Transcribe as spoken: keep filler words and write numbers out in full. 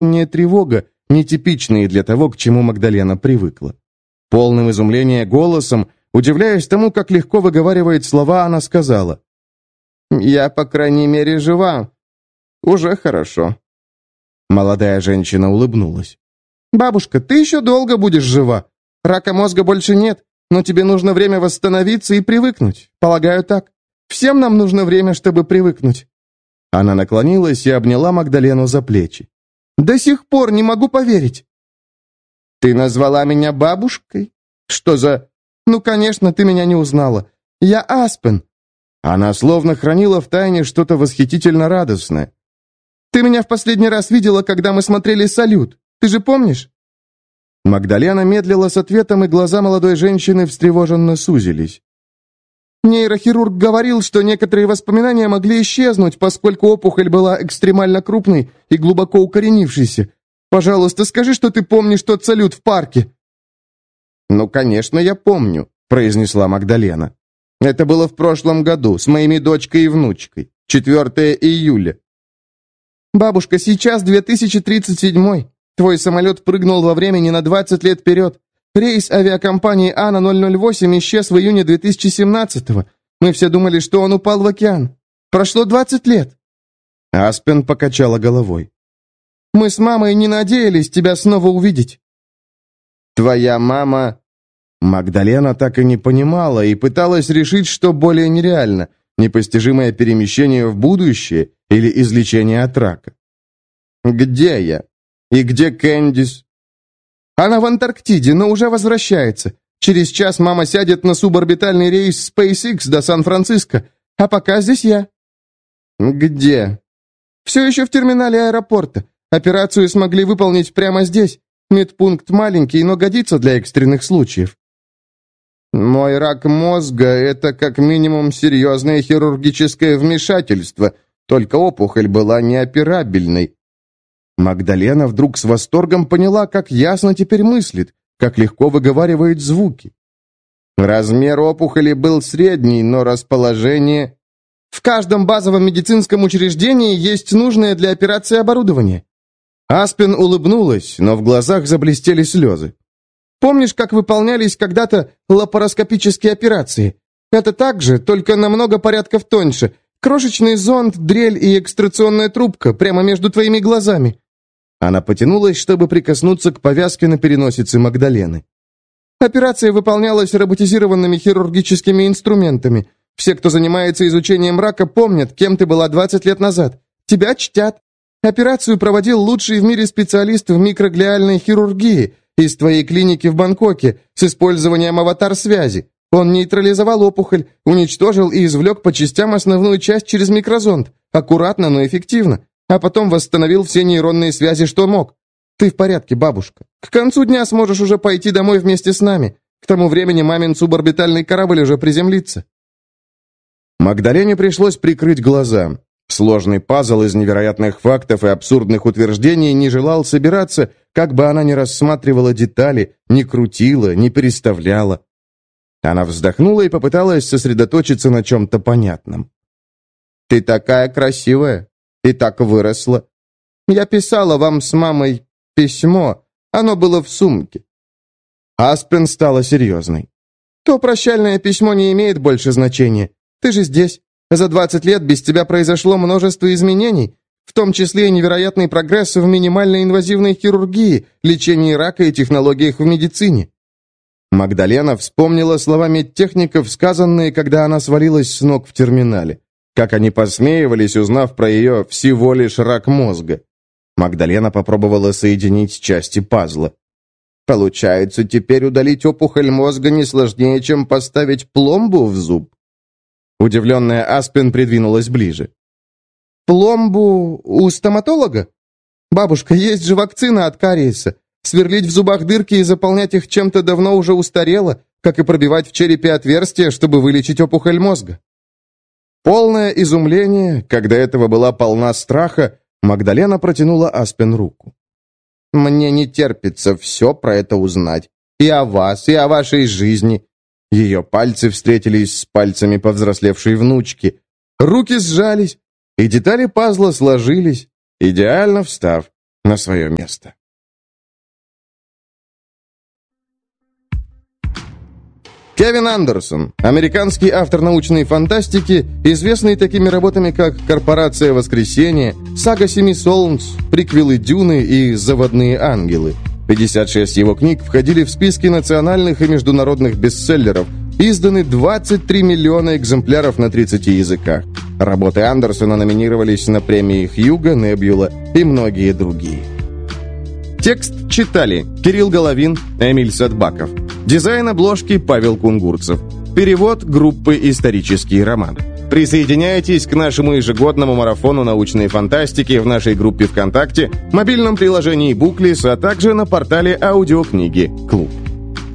не тревога, нетипичные для того, к чему Магдалена привыкла. Полным изумления голосом, удивляясь тому, как легко выговаривает слова, она сказала: «Я, по крайней мере, жива. Уже хорошо». Молодая женщина улыбнулась. «Бабушка, ты еще долго будешь жива. Рака мозга больше нет, но тебе нужно время восстановиться и привыкнуть. Полагаю, так. Всем нам нужно время, чтобы привыкнуть». Она наклонилась и обняла Магдалену за плечи. «До сих пор не могу поверить». «Ты назвала меня бабушкой? Что за...» «Ну, конечно, ты меня не узнала. Я Аспен». Она словно хранила в тайне что-то восхитительно радостное. «Ты меня в последний раз видела, когда мы смотрели «Салют». Ты же помнишь?» Магдалена медлила с ответом, и глаза молодой женщины встревоженно сузились. «Нейрохирург говорил, что некоторые воспоминания могли исчезнуть, поскольку опухоль была экстремально крупной и глубоко укоренившейся. Пожалуйста, скажи, что ты помнишь тот салют в парке». «Ну, конечно, я помню», — произнесла Магдалена. «Это было в прошлом году, с моими дочкой и внучкой. четвёртого июля». «Бабушка, сейчас две тысячи тридцать седьмой. Твой самолет прыгнул во времени на двадцать лет вперед. Рейс авиакомпании Ана ноль ноль восемь исчез в июне две тысячи семнадцатого. Мы все думали, что он упал в океан. Прошло двадцать лет». Аспен покачала головой. «Мы с мамой не надеялись тебя снова увидеть». «Твоя мама...» Магдалена так и не понимала и пыталась решить, что более нереально – непостижимое перемещение в будущее или излечение от рака. «Где я? И где Кэндис?» «Она в Антарктиде, но уже возвращается. Через час мама сядет на суборбитальный рейс SpaceX до Сан-Франциско, а пока здесь я». «Где?» «Все еще в терминале аэропорта. Операцию смогли выполнить прямо здесь. Медпункт маленький, но годится для экстренных случаев». «Мой рак мозга – это как минимум серьезное хирургическое вмешательство, только опухоль была неоперабельной». Магдалена вдруг с восторгом поняла, как ясно теперь мыслит, как легко выговаривает звуки. Размер опухоли был средний, но расположение... «В каждом базовом медицинском учреждении есть нужное для операции оборудование». Аспен улыбнулась, но в глазах заблестели слезы. «Помнишь, как выполнялись когда-то лапароскопические операции? Это так же, только на много порядков тоньше. Крошечный зонд, дрель и экстракционная трубка прямо между твоими глазами». Она потянулась, чтобы прикоснуться к повязке на переносице Магдалены. «Операция выполнялась роботизированными хирургическими инструментами. Все, кто занимается изучением рака, помнят, кем ты была двадцать лет назад. Тебя чтят. Операцию проводил лучший в мире специалист в микроглиальной хирургии из твоей клиники в Бангкоке с использованием аватар-связи. Он нейтрализовал опухоль, уничтожил и извлек по частям основную часть через микрозонд. Аккуратно, но эффективно. А потом восстановил все нейронные связи, что мог. Ты в порядке, бабушка. К концу дня сможешь уже пойти домой вместе с нами. К тому времени мамин суборбитальный корабль уже приземлится». Магдалене пришлось прикрыть глаза. Сложный пазл из невероятных фактов и абсурдных утверждений не желал собираться, как бы она ни рассматривала детали, ни крутила, ни переставляла. Она вздохнула и попыталась сосредоточиться на чем-то понятном. «Ты такая красивая и так выросла. Я писала вам с мамой письмо, оно было в сумке». Аспен стала серьезной. «То прощальное письмо не имеет больше значения. Ты же здесь. За двадцать лет без тебя произошло множество изменений, в том числе и невероятный прогресс в минимальной инвазивной хирургии, лечении рака и технологиях в медицине». Магдалена вспомнила слова медтехников, сказанные, когда она свалилась с ног в терминале. Как они посмеивались, узнав про ее всего лишь рак мозга. Магдалена попробовала соединить части пазла. «Получается, теперь удалить опухоль мозга не сложнее, чем поставить пломбу в зуб?» Удивленная Аспен придвинулась ближе. «Пломбу у стоматолога? Бабушка, есть же вакцина от кариеса. Сверлить в зубах дырки и заполнять их чем-то давно уже устарело, как и пробивать в черепе отверстия, чтобы вылечить опухоль мозга». Полное изумление, когда этого была полна страха, Магдалена протянула Аспен руку. «Мне не терпится все про это узнать. И о вас, и о вашей жизни». Ее пальцы встретились с пальцами повзрослевшей внучки. Руки сжались, и детали пазла сложились, идеально встав на свое место. Кевин Андерсон, американский автор научной фантастики, известный такими работами, как «Корпорация воскресенья», «Сага семи солнц», приквелы «Дюны» и «Заводные ангелы». пятьдесят шесть его книг входили в списки национальных и международных бестселлеров, изданы двадцать три миллиона экземпляров на тридцати языках. Работы Андерсона номинировались на премии Хьюго, Небюла и многие другие. Текст читали Кирилл Головин, Эмиль Садбаков. Дизайн обложки Павел Кунгурцев. Перевод группы «Исторический роман». Присоединяйтесь к нашему ежегодному марафону научной фантастики в нашей группе ВКонтакте, мобильном приложении Booklist, а также на портале аудиокниги «Клуб».